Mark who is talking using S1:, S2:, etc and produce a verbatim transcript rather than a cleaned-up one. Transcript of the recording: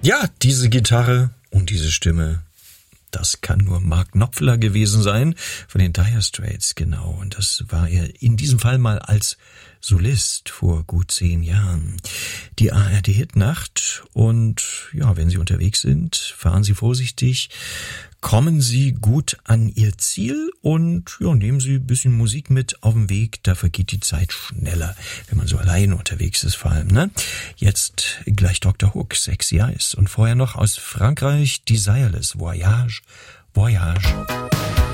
S1: Ja, diese Gitarre und diese Stimme, das kann nur Mark Knopfler gewesen sein, von den Dire Straits, genau. Und das war er in diesem Fall mal als Solist vor gut zehn Jahren. Die A R D-Hitnacht. Und ja, wenn Sie unterwegs sind, fahren Sie vorsichtig, kommen Sie gut an Ihr Ziel und ja, nehmen Sie ein bisschen Musik mit auf dem Weg. Da vergeht die Zeit schneller, wenn man so alleine unterwegs ist vor allem, ne? Jetzt gleich Doktor Hook, Sexy Eyes. Und vorher noch aus Frankreich, Desireless, Voyage, Voyage.